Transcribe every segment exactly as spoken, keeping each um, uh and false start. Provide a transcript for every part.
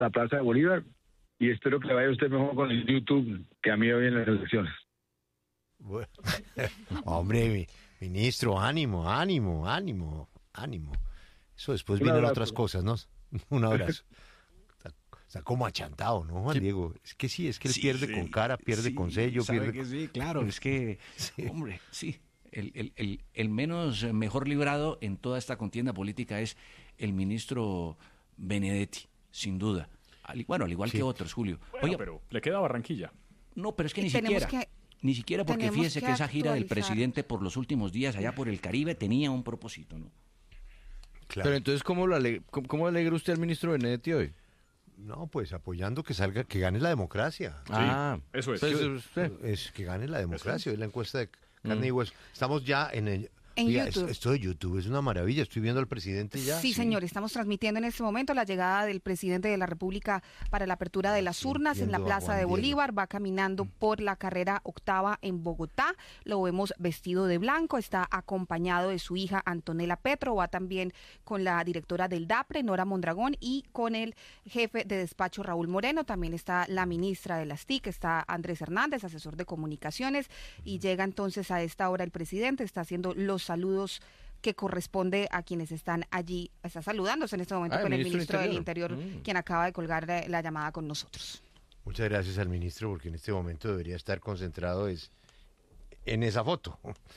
la Plaza de Bolívar, y espero que le vaya a usted mejor con el YouTube que a mí hoy en las elecciones. Bueno, hombre, mi, ministro, ánimo, ánimo, ánimo, ánimo. Eso después Un vienen abrazo. otras cosas, ¿no? Un abrazo. Está, está como achantado, ¿no, Juan Sí. Diego? Es que sí, es que él Sí, pierde sí, con cara, pierde sí, con sello, sabe pierde... que sí, claro, es que, Sí. hombre, sí, el, el, el, el menos eh, mejor librado en toda esta contienda política es el ministro Benedetti, sin duda. Al- bueno, al igual Sí. que otros, Julio. Bueno, Oiga, pero le queda Barranquilla. no, pero es que Y ni tenemos siquiera, que- ni siquiera porque tenemos fíjese que que esa gira del actualizar. presidente por los últimos días allá por el Caribe tenía un propósito, ¿no? Claro. Pero entonces, ¿cómo, lo ale- cómo, cómo alegra usted al ministro Benedetti hoy? No, pues apoyando que salga, que gane la democracia. Ah, eso es. pues, Sí. usted. Es que gane la democracia, es la encuesta de Mm. carne y hueso. Estamos ya en el... En Oiga, YouTube. es- Esto de YouTube es una maravilla, estoy viendo al presidente ya. Sí, señor, estamos transmitiendo en este momento la llegada del presidente de la República para la apertura de las Sí, urnas en la viendo a Plaza Juan de Diego. Bolívar. Va caminando por la carrera octava en Bogotá. Lo vemos vestido de blanco, está acompañado de su hija Antonella Petro, va también con la directora del DAPRE, Nora Mondragón, y con el jefe de despacho, Raúl Moreno. También está la ministra de las T I C, está Andrés Hernández, asesor de comunicaciones, y llega entonces a esta hora el presidente, está haciendo los saludos que corresponde a quienes están allí. Está saludándose en este momento Ah, con el el ministro ministro del del Interior. Interior, Mm. quien acaba de colgar eh, la llamada con nosotros. Muchas gracias al ministro, porque en este momento debería estar concentrado es, en esa foto.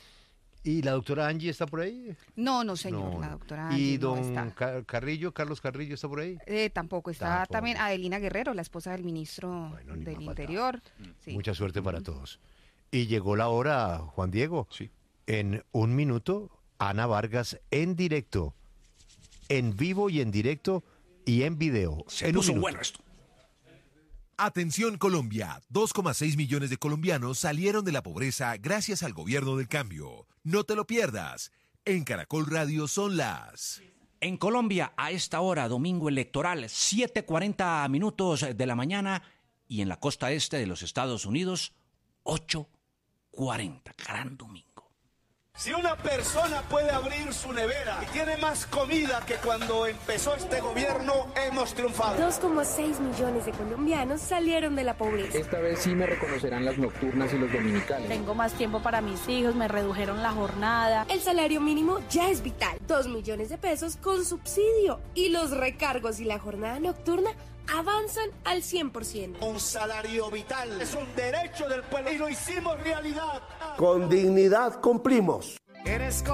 ¿Y la doctora Angie está por ahí? No, no, señor, No, la no. doctora ¿Y Angie no don está. Ca- Carrillo, Carlos Carrillo, está por ahí? Eh, tampoco está Tampoco. también Adelina Guerrero, la esposa del ministro Bueno, ni del más faltaba. Interior. Sí. Mucha suerte para todos. Y llegó la hora, Juan Diego. Sí. En un minuto, Ana Vargas en directo, en vivo y en directo y en video. Se en un puso minuto. bueno esto. Atención Colombia, dos coma seis millones de colombianos salieron de la pobreza gracias al gobierno del cambio. No te lo pierdas. En Caracol Radio son las... En Colombia, a esta hora, domingo electoral, siete cuarenta minutos de la mañana, y en la costa este de los Estados Unidos, ocho cuarenta. Gran domingo. Si una persona puede abrir su nevera y tiene más comida que cuando empezó este gobierno, hemos triunfado. dos coma seis millones de colombianos salieron de la pobreza. Esta vez sí me reconocerán las nocturnas y los dominicales. Tengo más tiempo para mis hijos, me redujeron la jornada. El salario mínimo ya es vital, dos millones de pesos con subsidio. Y los recargos y la jornada nocturna avanzan al cien por ciento. Un salario vital es un derecho del pueblo y lo hicimos realidad. Con dignidad cumplimos. Eres